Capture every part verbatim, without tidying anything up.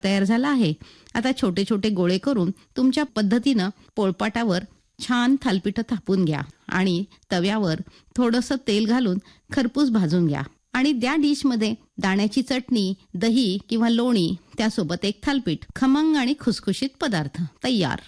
तयार झाला आहे. आता छोटे छोटे गोळे करून तुमच्या पद्धतीनं पोळपाटावर छान थालपीठं थापून घ्या आणि तव्यावर थोडंसं तेल घालून खरपूस भाजून घ्या आणि त्या डिशमध्ये दाण्याची चटणी, दही किंवा लोणी, त्यासोबत एक थालपीठ, खमंग आणि खुसखुशीत पदार्थ तयार.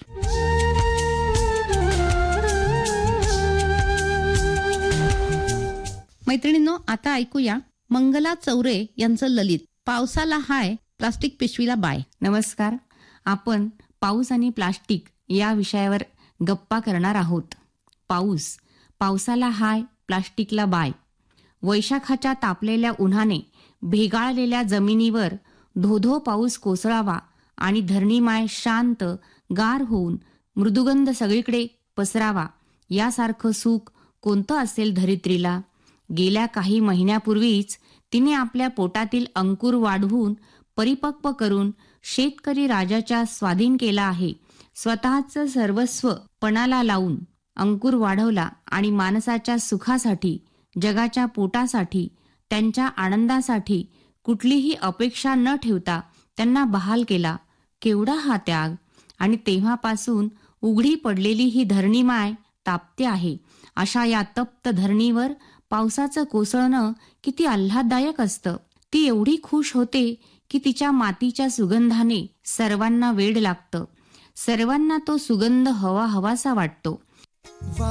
मैत्रिणींनो, आता ऐकूया मंगला चौरे यांचं ललित, पावसाला हाय प्लास्टिक पिशवीला बाय. नमस्कार. आपण पाऊस आणि प्लास्टिक या विषयावर गप्पा करणार आहोत. पाऊस, पावसाला हाय प्लास्टिकला बाय. वैशाखाच्या तापलेल्या उन्हाने भेगाळलेल्या जमिनीवर धोधो पाऊस कोसळावा आणि धरणीमाय शांत गार होऊन मृदुगंध सगळीकडे पसरावा, यासारखं सुख कोणतं असेल धरित्रीला. गेल्या काही महिन्यापूर्वीच तिने आपल्या पोटातील अंकुर वाढवून परिपक्व करून शेतकरी राजाच्या स्वाधीन केला आहे. स्वतःचं सर्वस्व पणाला लावून अंकुर वाढवला आणि माणसाच्या सुखासाठी, जगाच्या पोटासाठी, त्यांच्या आनंदासाठी कुठलीही अपेक्षा न ठेवता त्यांना बहाल केला. केवढा हा त्याग! आणि तेव्हापासून उघडी पडलेली ही धरणीमाय तापते आहे. अशा या तप्त धरणीवर पावसाचं कोसळणं किती आल्हाददायक असतं. ती एवढी खुश होते की तिच्या मातीच्या सुगंधाने सर्वांना वेड लागतं. सर्वांना तो सुगंध हवा हवासा वाटतो.